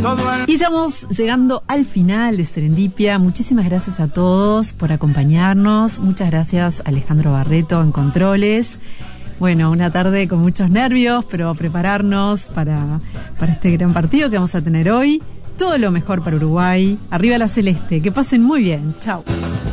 Y ya vamos llegando al final de Serendipia. Muchísimas gracias a todos por acompañarnos. Muchas gracias Alejandro Barreto en Controles. Bueno, una tarde con muchos nervios, pero a prepararnos para este gran partido que vamos a tener hoy. Todo lo mejor para Uruguay. Arriba la celeste. Que pasen muy bien. Chao.